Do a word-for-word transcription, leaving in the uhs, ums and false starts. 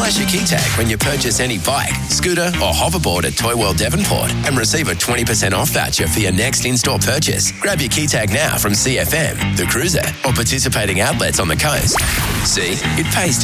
Flash your key tag when you purchase any bike, scooter or hoverboard at Toy World Devonport and receive a twenty percent off voucher for your next in-store purchase. Grab your key tag now from C F M, The Cruiser or participating outlets on the coast. See, it pays to